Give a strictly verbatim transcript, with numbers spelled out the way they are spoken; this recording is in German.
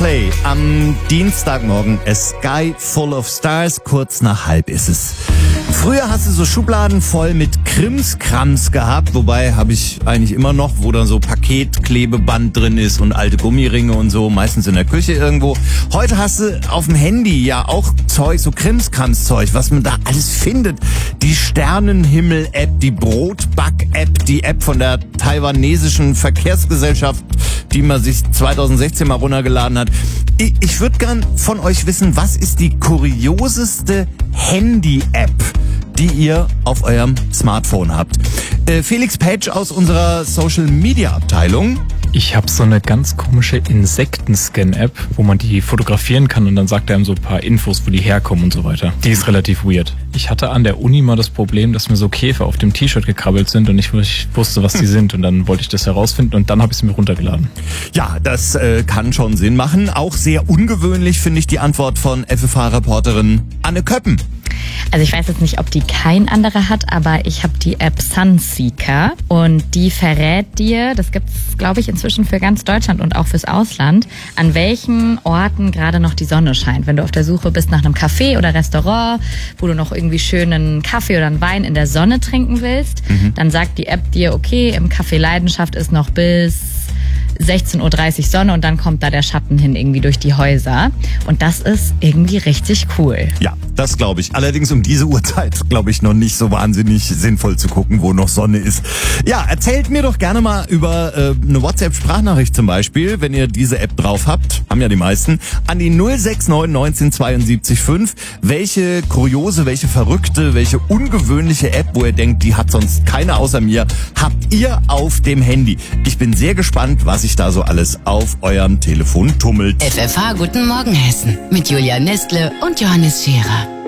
Coldplay am Dienstagmorgen. A Sky Full of Stars, kurz nach halb ist es. Früher hast du so Schubladen voll mit Krimskrams gehabt, wobei habe ich eigentlich immer noch, wo dann so Paketklebeband drin ist und alte Gummiringe und so, meistens in der Küche irgendwo. Heute hast du auf dem Handy ja auch Zeug, so Krimskrams-Zeug, was man da alles findet. Die Sternenhimmel-App, die Brotback-App, die App von der taiwanesischen Verkehrsgesellschaft, die man sich zweitausendsechzehn mal runtergeladen hat. Ich, ich würde gern von euch wissen, was ist die kurioseste Handy-App, die ihr auf eurem Smartphone habt? Äh, Felix Page aus unserer Social-Media-Abteilung. Ich habe so eine ganz komische Insektenscan-App, wo man die fotografieren kann und dann sagt er einem so ein paar Infos, wo die herkommen und so weiter. Die ist relativ weird. Ich hatte an der Uni mal das Problem, dass mir so Käfer auf dem T-Shirt gekrabbelt sind und ich, ich wusste, was die sind und dann wollte ich das herausfinden und dann habe ich sie mir runtergeladen. Ja, das äh, kann schon Sinn machen. Auch sehr ungewöhnlich finde ich die Antwort von F F H-Reporterin Anne Köppen. Also ich weiß jetzt nicht, ob die kein anderer hat, aber ich habe die App Sunseeker und die verrät dir, das gibt's, glaube ich, inzwischen für ganz Deutschland und auch fürs Ausland, an welchen Orten gerade noch die Sonne scheint. Wenn du auf der Suche bist nach einem Café oder Restaurant, wo du noch irgendwie schönen Kaffee oder einen Wein in der Sonne trinken willst, mhm. dann sagt die App dir, okay, im Café Leidenschaft ist noch bis sechzehn Uhr dreißig Sonne und dann kommt da der Schatten hin irgendwie durch die Häuser. Und das ist irgendwie richtig cool. Ja, das glaube ich. Allerdings um diese Uhrzeit glaube ich noch nicht so wahnsinnig sinnvoll zu gucken, wo noch Sonne ist. Ja, erzählt mir doch gerne mal über äh, eine WhatsApp-Sprachnachricht zum Beispiel, wenn ihr diese App drauf habt, haben ja die meisten, an die null sechs neun neunzehn zweiundsiebzig fünf. Welche kuriose, welche verrückte, welche ungewöhnliche App, wo ihr denkt, die hat sonst keine außer mir, habt ihr auf dem Handy? Ich bin sehr gespannt, was sich da so alles auf eurem Telefon tummelt. F F H Guten Morgen Hessen mit Julia Nestle und Johannes Scherer.